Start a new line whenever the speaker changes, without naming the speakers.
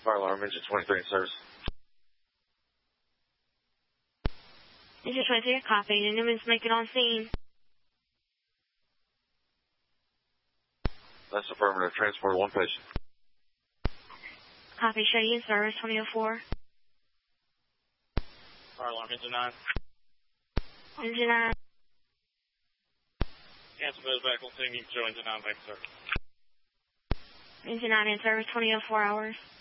Fire alarm, engine 23 in service.
Engine 23, copy. Newman's make it on scene.
That's affirmative. Transport one patient.
Copy. Shady in service, 2004.
Fire alarm, engine 9.
Engine 9.
Cancel those back on scene. You can show engine 9 back in service.
Engine 9 in service, 2004 hours.